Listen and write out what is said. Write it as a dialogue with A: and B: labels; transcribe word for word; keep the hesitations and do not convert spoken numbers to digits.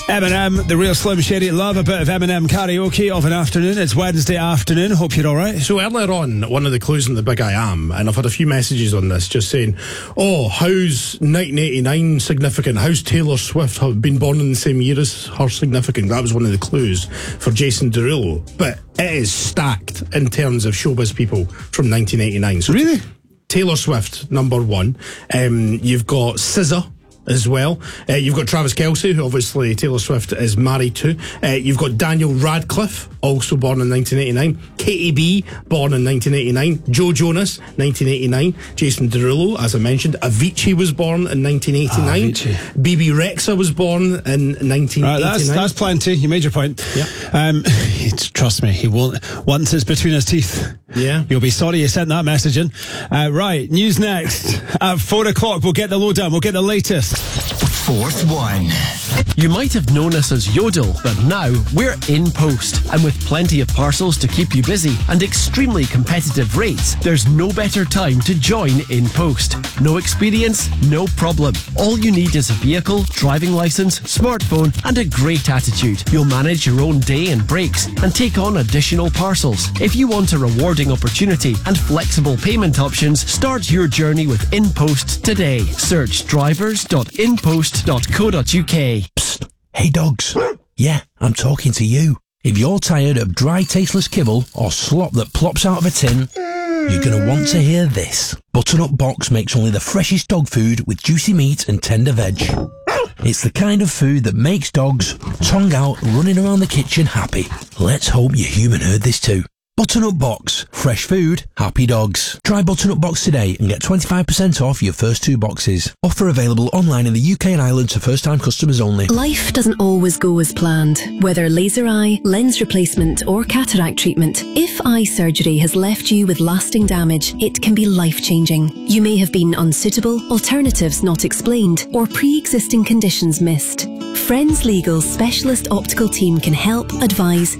A: Eminem, the real Slim Shady. Love a bit of Eminem karaoke of an afternoon. It's Wednesday afternoon. Hope you're all right.
B: So earlier on, one of the clues in the Big I Am, and I've had a few messages on this just saying, oh, how's nineteen eighty-nine significant? How's Taylor Swift have been born in the same year as her significant? That was one of the clues for Jason Derulo. But it is stacked in terms of showbiz people from nineteen eighty-nine. So
A: really?
B: Taylor Swift, number one. Um, you've got S Z A as well. Uh, you've got Travis Kelce, who obviously Taylor Swift is married to. Uh, you've got Daniel Radcliffe, also born in nineteen eighty-nine. Katie B, born in nineteen eighty-nine. Joe Jonas, nineteen eighty-nine. Jason Derulo, as I mentioned. Avicii was born in nineteen eighty-nine.
A: Ah,
B: B B Rexa was born in nineteen eighty-nine.
A: Right, that's, that's plenty. You made your point.
B: Yeah.
A: Um, trust me, he won't. Once it's between his teeth,
B: yeah,
A: you'll be sorry you sent that message in. Uh, right, news next. At four o'clock, we'll get the lowdown. We'll get the latest.
C: Fourth one.
D: You might have known us as Yodel, but now we're In Post. And with plenty of parcels to keep you busy and extremely competitive rates, there's no better time to join In Post. No experience, no problem. All you need is a vehicle, driving licence, smartphone and a great attitude. You'll manage your own day and breaks and take on additional parcels. If you want a rewarding opportunity and flexible payment options, start your journey with In Post today. Search drivers dot in post dot co dot uk.
E: Psst. Hey dogs. Yeah, I'm talking to you. If you're tired of dry, tasteless kibble or slop that plops out of a tin, you're going to want to hear this. Butternut Box makes only the freshest dog food with juicy meat and tender veg. It's the kind of food that makes dogs, tongue out, running around the kitchen happy. Let's hope your human heard this too. Butternut Box. Fresh food, happy dogs. Try Butternut Box today and get twenty-five percent off your first two boxes. Offer available online in the U K and Ireland to first-time customers only.
F: Life doesn't always go as planned. Whether laser eye, lens replacement or cataract treatment, if eye surgery has left you with lasting damage, it can be life-changing. You may have been unsuitable, alternatives not explained, or pre-existing conditions missed. Friends Legal's specialist optical team can help, advise